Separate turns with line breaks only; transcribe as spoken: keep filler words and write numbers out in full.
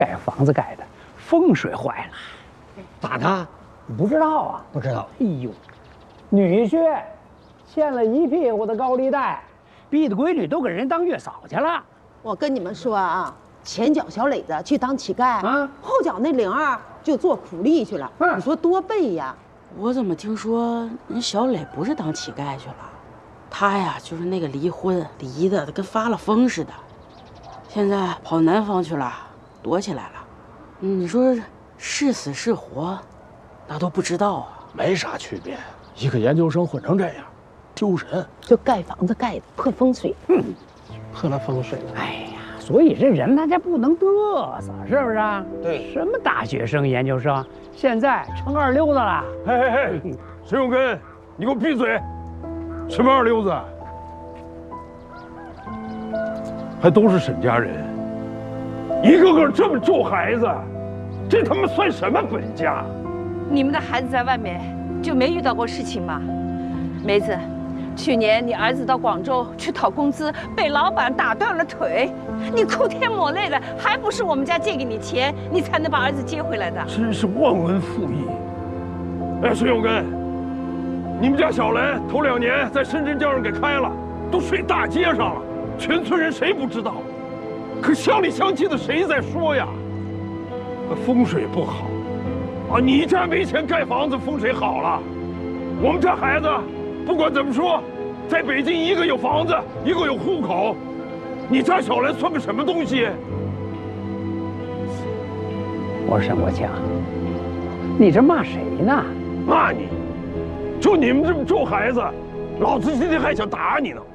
盖房子盖的风水坏了，
咋的？
你不知道啊？
不知道。
哎呦，女婿欠了一屁股的高利贷，逼得闺女都给人当月嫂去了。
我跟你们说啊，前脚小磊子去当乞丐，
啊，
后脚那玲儿就做苦力去了。
嗯，
你说多背呀！
我怎么听说人小磊不是当乞丐去了？他呀，就是那个离婚离的跟发了疯似的，现在跑南方去了，躲起来了。嗯，你说是死是活，那都不知道啊。
没啥区别，一个研究生混成这样，丢人。
就盖房子盖的破风水，
嗯，
破了风水。
哎呀，所以这人呢，这不能嘚瑟，是不是啊？
对。
什么大学生、研究生，现在成二流子了。
嘿嘿嘿，沈永根，你给我闭嘴！什么二流子？还都是沈家人，一个个这么咒孩子，这他妈算什么本家？
你们的孩子在外面就没遇到过事情吗？梅子，去年你儿子到广州去讨工资，被老板打断了腿，你哭天抹泪的，还不是我们家借给你钱，你才能把儿子接回来的？
真是忘恩负义！哎，沈永根，你们家小雷头两年在深圳叫人给开了，都睡大街上了，全村人谁不知道？可乡里乡亲的谁在说呀？风水不好啊！你家没钱盖房子，风水好了。我们家孩子，不管怎么说，在北京一个有房子，一个有户口，你家小雷算个什么东西？
我说沈国强，你这骂谁呢？
骂你！就你们这么咒孩子，老子今天还想打你呢。